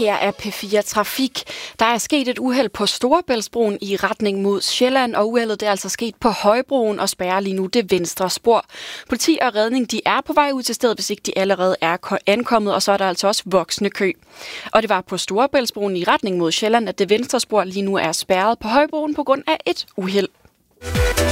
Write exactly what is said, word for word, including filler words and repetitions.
Her er P fire Trafik. Der er sket et uheld på Storebæltsbroen i retning mod Sjælland, og uheldet det er altså sket på Højbroen og spærrer lige nu det venstre spor. Politi og redning de er på vej ud til stedet, hvis ikke de allerede er ankommet, og så er der altså også voksende kø. Og det var på Storebæltsbroen i retning mod Sjælland, at det venstre spor lige nu er spærret på Højbroen på grund af et uheld.